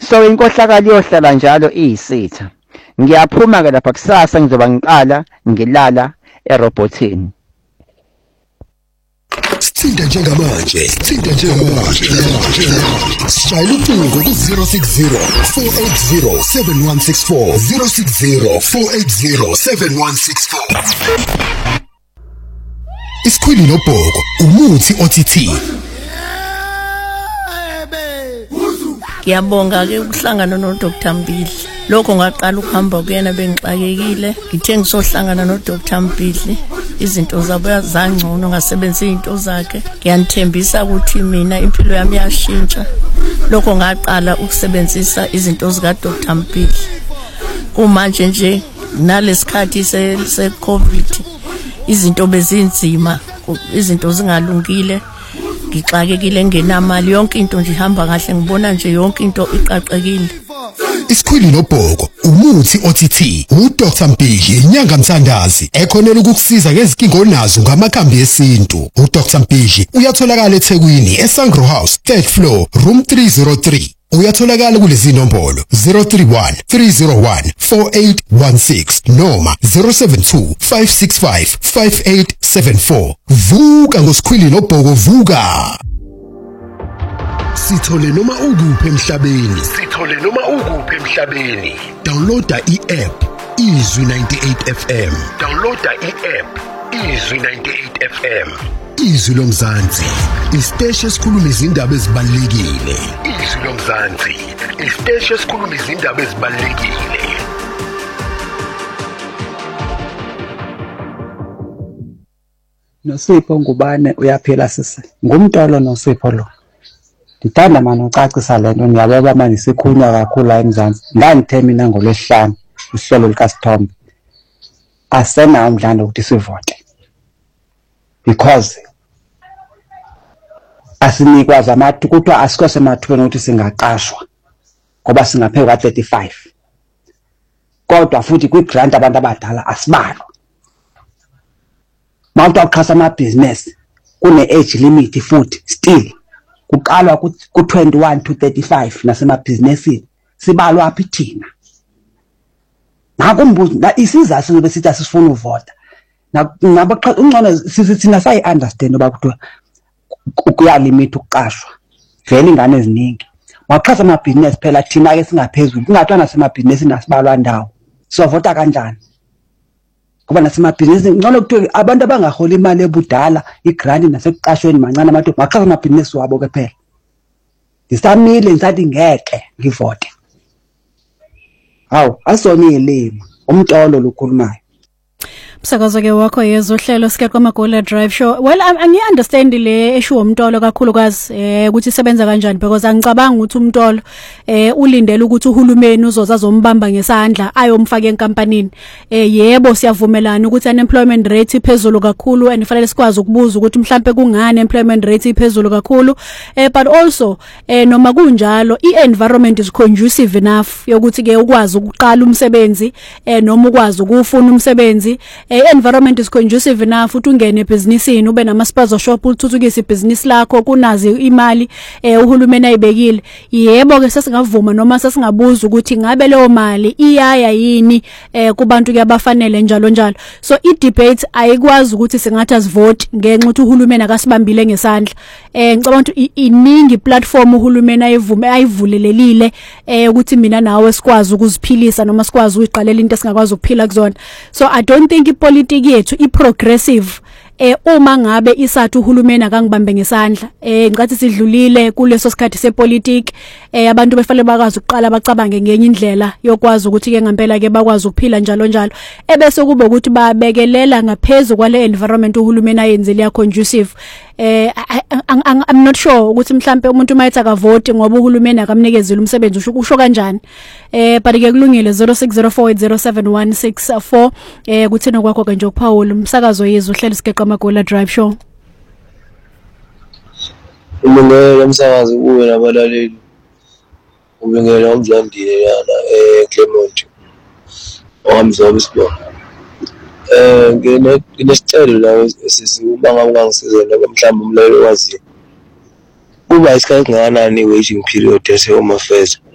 So inkohlakalo iyohlala njalo iyisitha. Ngiyaphuma ke lapha kusasa ngizoba ngiqala ngilala erobotini. Sithinta njengamanje. Shayela ucingo ku-060 480 7164 060 480 7164. Isikhwili nobhoko umuthi OTT. Ngiyabonga ke ukuhlangana noDr Mbidli. Lokho ngaqala ukuhamba kuyena bengixakekile. Ngithe ngisohlangana noDr Mbidli izinto zabo zangcono ngasebenzisa izinto zakhe. Ngiyanithembisa ukuthi mina impilo yami yashintsha. Lokho ngaqala ukusebenzisa izinto zika Dr Mbidli. Kumanje nje nalesikhathi se COVID izinto bezinzima, izinto zingalungile. Ngixakekile ngenamali yonke into nje ihamba kahle ngibona nje yonke into iqaqekile. Isikhwili nobhoko umuthi OTT uDr Mbidli inyanga Mthandazi ekhonela ukukusiza ngezinkingo onazo ngamakhambi esintu. uDr Mbidli uyatholakala eThekwini eSangro House 3rd floor room 303. Uyatholakala kulezi nombolo 031 301 4816 noma 072 565 5874. Vuka ngosikhwili nobhoko vuka. Sithole noma ukuphi emhlabeni. Downloada i-app Izwi 98 FM. Izwi lomzansi, isiteshi esikhuluma izindaba ezibalulekile. Nosipho Ngubane uyaphila sisi. Ngumtolo Nosipho lo. Ngithanda manje ucacisa lento ngiyabeka manje sikhunywa kakhulu la eMzansi. Ngangithe mina ngoLwesihlanu uhlelo likaSithombe. Asena umdlalo ukuthi sivote. Because asinikwazi amathuba kuthiwa asikho semathubeni ukuthi singaqashwa ngoba singaphezulu ka-35 kodwa futhi kwi-grant abantu abadala asibalwa mawuthi uqhasa amabhizinesi kune-age limit futhi still kuqalwa ku-21 to 35 nasemabhizinesini sibalwa aphi thina nakumbuzo isizathu sobe sithi asifuna uvota ungcono thina sayi-understand oba kuthiwa kuyalimit ukuqashwa vele ingane eziningi waqhaza amabhizinesi phela thina ke singaphezulu kungathiwa nasemabhizinesini asibalwa ndawo sovota kanjani kuba nasemabhizinesi ngcono kuthiwa abantu abangahola imali ebudala igrant nasekuqashweni mancane abantu waqhaza amabhizinesi wabo ke phela ngisamile ngisathi ngeke ngivote hawu asonile umtolo lokhulumayo. Msakazo ke wakho yezohlelo sike kwaMagola Drive Show. Well, angiunderstand le issue umtolo kakhulukazi ukuthi isebenza kanjani because angicabanga ukuthi umtolo ulindele ukuthi uhulumeni uzoza zombamba ngesandla ayomfaka enkampanini. Yebo siyavumelana ukuthi unemployment rate iphezulu kakhulu and fanele sikwazi ukubuza ukuthi mhlambe kungani employment rate iphezulu kakhulu but also noma kunjalo i-environment is conducive enough yokuthi ke ukwazi ukuqala umsebenzi noma ukwazi ukufuna umsebenzi. Environment is conducive enough ukuthi ungene ebusinessini ube nama sponsor shop uthuthukise ibusiness lakho kunazi imali uhulumeni ayibekile. Yebo ke sesingavuma noma sesingabuza ukuthi ngabe leyo mali iyaya yini kubantu ke abafanele njalo. So i-debate ayikwazi ukuthi singathi asivote ngenxa ukuthi uhulumeni akasibambile ngesandla. Ngicabanga ukuthi iningi platform uhulumeni ayivulelelile ukuthi mina nawe sikwazi ukuziphilisa noma sikwazi ukuyiqalela into esingakwazi ukuphila kuzona. So I don't think ipolitiki yethu iprogressive uma ngabe isathi uhulumeni akangibambe ngesandla ngicathi sidlulile kuleso sikhathi sepolitiki abantu befanele bakwazi ukuqala bacabange ngenye indlela yokwazi ukuthi ke ngempela ke bakwazi ukuphila njalo ebese kuba ukuthi babekelela ngaphezulu kwale environment uhulumeni ayenzile ya conducive. I'm not sure ukuthi mhlambe umuntu mayithi akavote ngoba uhulumeni akamnikezile umsebenzi usho kanjani but ke kulungile 0604807164 kuthina kwakho ke nje uPaul umsakazo yezwe uhlelo sikeqa Magola Drive Show. Ubengela umsakazo kuwe nabalaleli ubengela umzandile yana Clement owamzoba isibona nginesicelo la sisiba ngangisize noma mhlawumbe umlaleli wazi kuba isikhathi ngakanani waiting period yase home affairs